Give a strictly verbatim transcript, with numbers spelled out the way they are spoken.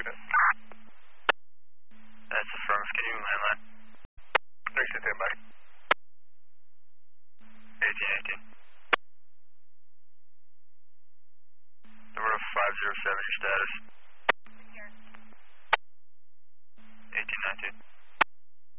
student. That's affirmative. Can you landline? Next stand by. eighteen eighteen. Number five zero seven, your status. eighteen nineteen.